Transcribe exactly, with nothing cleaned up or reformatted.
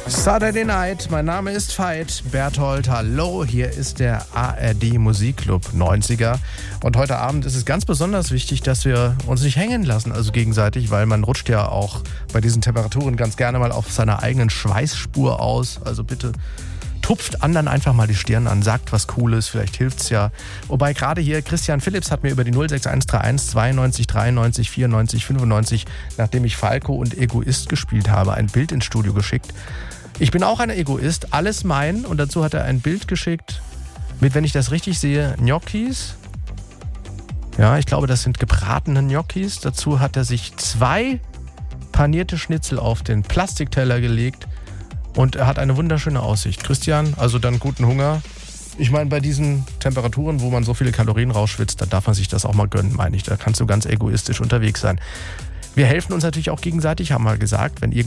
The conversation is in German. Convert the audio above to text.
Saturday Night, mein Name ist Veit Berthold, hallo, hier ist der A R D Musikclub neunziger und heute Abend ist es ganz besonders wichtig, dass wir uns nicht hängen lassen, also gegenseitig, weil man rutscht ja auch bei diesen Temperaturen ganz gerne mal auf seiner eigenen Schweißspur aus, also bitte tupft anderen einfach mal die Stirn an, sagt was Cooles, vielleicht hilft's ja. Wobei gerade hier Christian Philipps hat mir über die null sechs eins drei eins zweiundneunzig dreiundneunzig vierundneunzig fünfundneunzig, nachdem ich Falco und Egoist gespielt habe, ein Bild ins Studio geschickt. Ich bin auch ein Egoist, alles mein, und dazu hat er ein Bild geschickt mit, wenn ich das richtig sehe, Gnocchis. Ja, ich glaube, das sind gebratene Gnocchis. Dazu hat er sich zwei panierte Schnitzel auf den Plastikteller gelegt und er hat eine wunderschöne Aussicht. Christian, also dann guten Hunger. Ich meine, bei diesen Temperaturen, wo man so viele Kalorien rausschwitzt, da darf man sich das auch mal gönnen, meine ich. Da kannst du ganz egoistisch unterwegs sein. Wir helfen uns natürlich auch gegenseitig, haben wir gesagt, wenn irgend